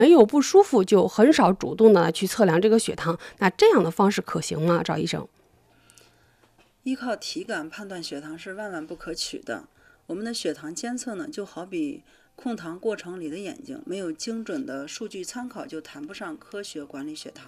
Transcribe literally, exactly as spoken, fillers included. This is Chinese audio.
人有不舒服就很少主动的去测量这个血糖，那这样的方式可行吗？赵医生？ 依靠体感判断血糖是万万不可取的。我们的血糖监测呢，就好比控糖过程里的眼睛，没有精准的数据参考，就谈不上科学管理血糖。